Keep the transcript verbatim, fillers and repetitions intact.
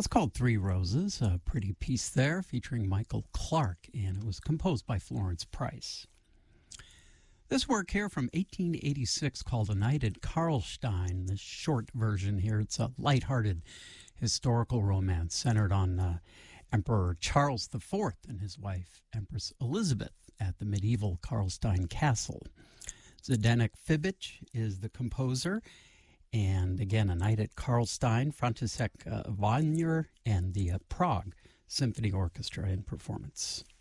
That's called Three Roses, a pretty piece there featuring Michael Clark, and it was composed by Florence Price. This work here from eighteen eighty-six called A Night at Karlstein, the short version here, it's a lighthearted historical romance centered on uh, Emperor Charles the Fourth and his wife, Empress Elizabeth, at the medieval Karlstein Castle. Zdenek Fibic is the composer, and again, A Night at Karlstein, František uh, Vajner, and the uh, Prague Symphony Orchestra in performance.